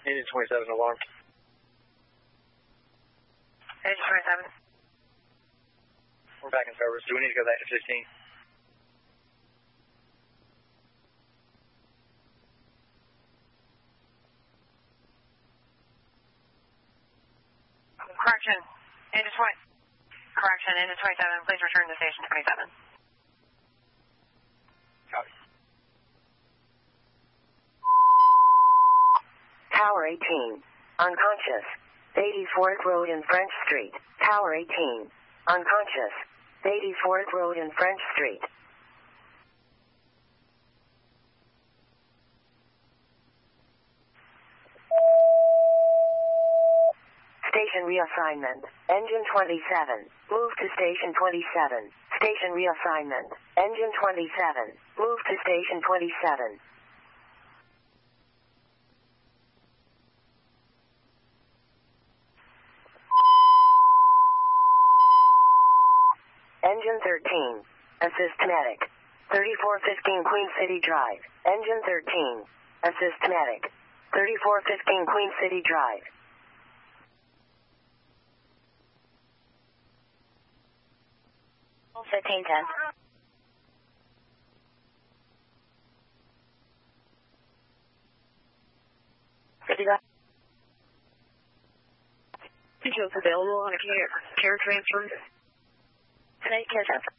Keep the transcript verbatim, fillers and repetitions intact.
Engine twenty-seven, alarm. Engine twenty-seven. We're back in service. Do we need to go back to fifteen? Correction. Engine twenty. Correction. Engine twenty-seven. Please return to station twenty-seven. Copy. Tower eighteen. Unconscious. eighty-fourth Road and French Street. Tower eighteen. Unconscious. eighty-fourth Road and French Street. Station reassignment. Engine twenty-seven. Move to station twenty-seven. Station reassignment. Engine twenty-seven. Move to station twenty-seven. Engine thirteen. Assist medic. thirty-four fifteen Queen City Drive. Engine thirteen. Assist medic. thirty-four fifteen Queen City Drive. fifteen ten. Details available on a care, care transfer. Snake Kisses.